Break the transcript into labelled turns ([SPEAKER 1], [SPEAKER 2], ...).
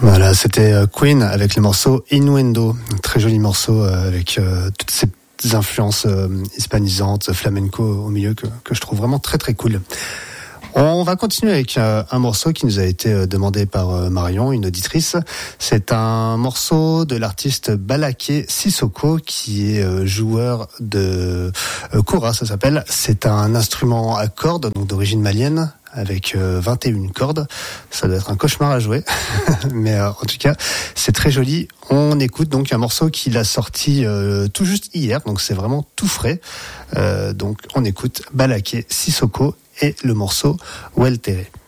[SPEAKER 1] Voilà, c'était Queen avec le morceau Innuendo, un très joli morceau avec toutes ces influences hispanisantes, flamenco au milieu que je trouve vraiment très très cool. On va continuer avec un morceau qui nous a été demandé par Marion, une auditrice. C'est un morceau de l'artiste Balaké Sissoko qui est joueur de kora, ça s'appelle. C'est un instrument à cordes, donc d'origine malienne, avec 21 cordes. Ça doit être un cauchemar à jouer. Mais en tout cas, c'est très joli. On écoute donc un morceau qu'il a sorti tout juste hier, donc c'est vraiment tout frais. Donc on écoute Balaké Sissoko et le morceau Weltere.